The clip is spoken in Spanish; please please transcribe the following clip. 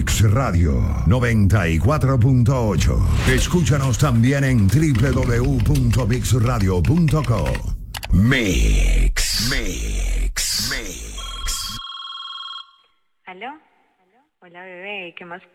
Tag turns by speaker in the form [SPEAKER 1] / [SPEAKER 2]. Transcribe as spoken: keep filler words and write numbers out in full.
[SPEAKER 1] Mix Radio noventa y cuatro punto ocho. Escúchanos también en doble u doble u doble u punto mix radio punto co. Mix. Mix. Mix.
[SPEAKER 2] ¿Aló? Hola, bebé, ¿qué más?